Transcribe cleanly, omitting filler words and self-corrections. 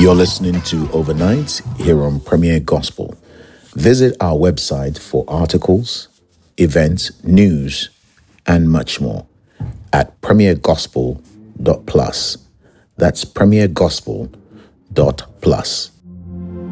You're listening to Overnight here on Premier Gospel. Visit our website for articles, events, news, and much more at premiergospel.plus. That's premiergospel.plus.